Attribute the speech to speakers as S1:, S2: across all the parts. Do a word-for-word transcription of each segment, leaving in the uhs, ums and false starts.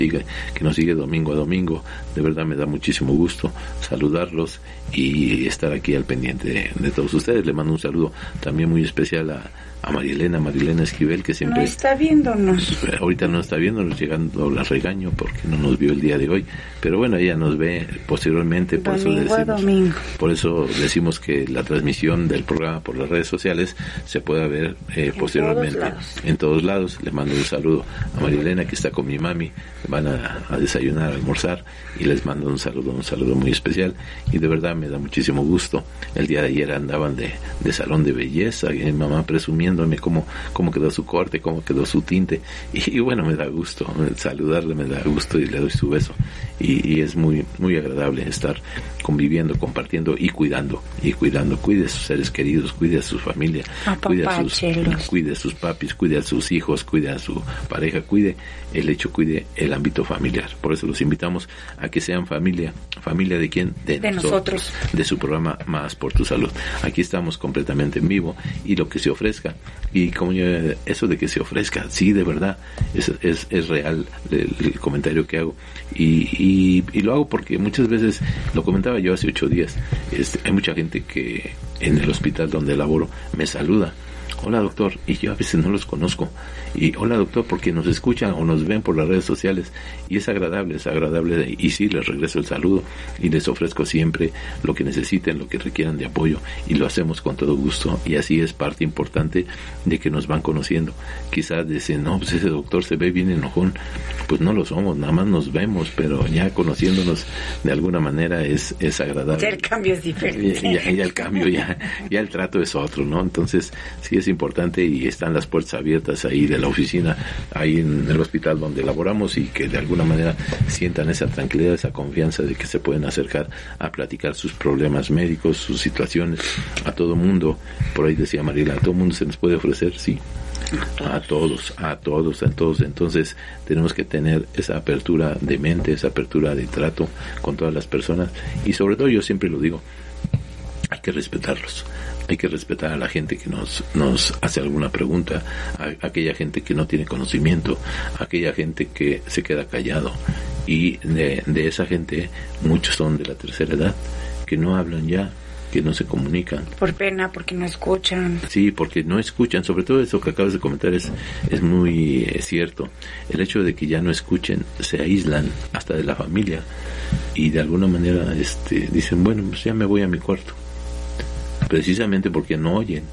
S1: sigue, que nos sigue domingo a domingo. De verdad me da muchísimo gusto saludarlos y estar aquí al pendiente de, de todos ustedes. Le mando un saludo también muy especial a, a Marielena, Marielena Esquivel, que siempre...
S2: No está viéndonos.
S1: Ahorita no está viéndonos, llegando la regaño porque no nos vio el día de hoy. Pero bueno, ella nos ve posteriormente, por
S2: domingo
S1: eso decimos,
S2: domingo.
S1: Por eso decimos que la transmisión del programa por las redes sociales se pueda ver eh, posteriormente
S2: todos
S1: en todos lados. Le mando un saludo a Marielena, que está con mi mami, van a, a desayunar, a almorzar, y les mando un saludo, un saludo muy especial, y de verdad me da muchísimo gusto. El día de ayer andaban de, de salón de belleza, y mi mamá presumiéndome cómo, cómo quedó su corte, cómo quedó su tinte, y, y bueno, me da gusto saludarle, me da gusto y le doy su beso, y, y es muy, muy agradable estar conviviendo, compartiendo y cuidando, y cuidando, cuide a sus seres queridos, cuide a su familia, cuide a sus, cuide a sus papis, cuide a sus hijos, cuide a su pareja, cuide el hecho, cuide el ámbito familiar. Por eso los invitamos a que sean familia. ¿Familia de quién? De,
S2: de nosotros, nosotros.
S1: De su programa Más por tu Salud. Aquí estamos completamente en vivo, y lo que se ofrezca, y como yo, eso de que se ofrezca, sí, de verdad, es, es, es real el, el comentario que hago, y, y, y lo hago porque muchas veces, lo comentaba yo hace ocho días, este, hay mucha gente que en el hospital donde laboro me saluda: hola doctor, y yo a veces no los conozco, y hola doctor, porque nos escuchan o nos ven por las redes sociales, y es agradable, es agradable, y sí, les regreso el saludo, y les ofrezco siempre lo que necesiten, lo que requieran de apoyo, y lo hacemos con todo gusto, y así es parte importante de que nos van conociendo. Quizás dicen, no, pues ese doctor se ve bien enojón, pues no lo somos, nada más nos vemos, pero ya conociéndonos de alguna manera es, es agradable.
S2: Ya el cambio es diferente.
S1: Ya, ya, ya el cambio, ya, ya el trato es otro, ¿no? Entonces, sí es importante, y están las puertas abiertas ahí de la oficina, ahí en el hospital donde laboramos, y que de alguna manera sientan esa tranquilidad, esa confianza de que se pueden acercar a platicar sus problemas médicos, sus situaciones, a todo mundo. Por ahí decía Mariela, a todo mundo se nos puede ofrecer, sí, a todos, a todos, a todos. Entonces tenemos que tener esa apertura de mente, esa apertura de trato con todas las personas, y sobre todo, yo siempre lo digo, hay que respetarlos. Hay que respetar a la gente que nos nos hace alguna pregunta, a, a aquella gente que no tiene conocimiento, a aquella gente que se queda callado, y de, de esa gente muchos son de la tercera edad, que no hablan ya, que no se comunican.
S2: Por pena, porque no escuchan.
S1: Sí, porque no escuchan. Sobre todo eso que acabas de comentar es, es muy eh, cierto. El hecho de que ya no escuchen, se aíslan hasta de la familia, y de alguna manera este dicen, bueno, pues ya me voy a mi cuarto, precisamente porque no oyen.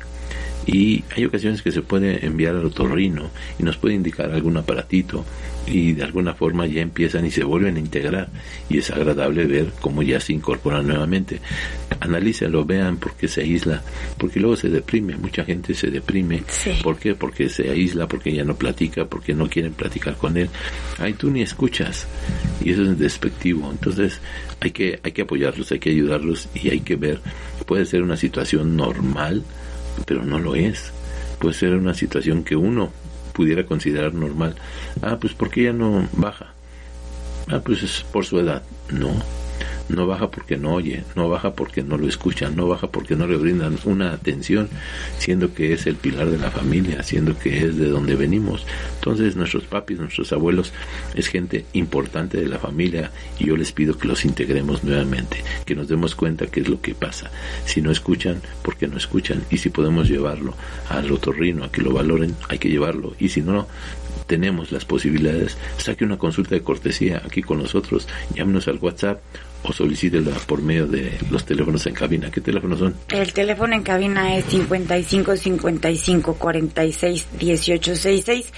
S1: Y hay ocasiones que se puede enviar al otorrino y nos puede indicar algún aparatito, y de alguna forma ya empiezan y se vuelven a integrar, y es agradable ver cómo ya se incorporan nuevamente. Analícenlo, vean por qué se aísla, porque luego se deprime, mucha gente se deprime.
S2: Sí.
S1: ¿Por qué? Porque se aísla, porque ya no platica, porque no quieren platicar con él. Ay, tú ni escuchas, y eso es despectivo. Entonces hay que hay que apoyarlos, hay que ayudarlos, y hay que ver, puede ser una situación normal, pero no lo es. Puede ser una situación que uno pudiera considerar normal. Ah, pues ¿por qué ya no baja? Ah, pues es por su edad. No, no baja porque no oye, no baja porque no lo escuchan, no baja porque no le brindan una atención, siendo que es el pilar de la familia, siendo que es de donde venimos. Entonces nuestros papis, nuestros abuelos es gente importante de la familia, y yo les pido que los integremos nuevamente, que nos demos cuenta qué es lo que pasa. Si no escuchan, ¿por qué no escuchan? Y si podemos llevarlo al otorrino a que lo valoren, hay que llevarlo, y si no tenemos las posibilidades, saque una consulta de cortesía aquí con nosotros, llámenos al WhatsApp o solicítela por medio de los teléfonos en cabina. ¿Qué teléfonos son?
S2: El teléfono en cabina es cincuenta y cinco cincuenta y cinco cuarenta y seis dieciocho sesenta y seis,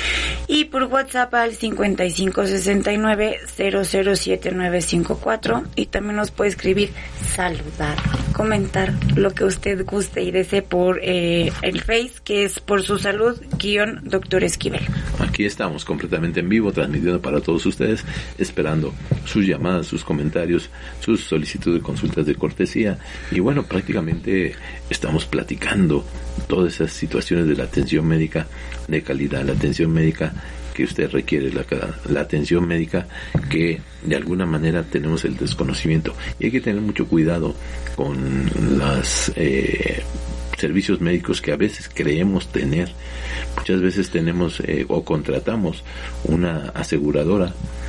S2: y por WhatsApp al cincuenta y cinco sesenta y nueve cero cero siete nueve cinco cuatro, y también nos puede escribir, saludar, comentar lo que usted guste y desee por eh, el Face, que es Por Su Salud guión Doctor Esquivel.
S1: Aquí estamos completamente en vivo, transmitiendo para todos ustedes, esperando sus llamadas, sus comentarios, sus solicitudes de consultas de cortesía. Y bueno, prácticamente estamos platicando todas esas situaciones de la atención médica de calidad, la atención médica que usted requiere, la, la atención médica que de alguna manera tenemos el desconocimiento, y hay que tener mucho cuidado con las eh, servicios médicos que a veces creemos tener. Muchas veces tenemos eh, o contratamos una aseguradora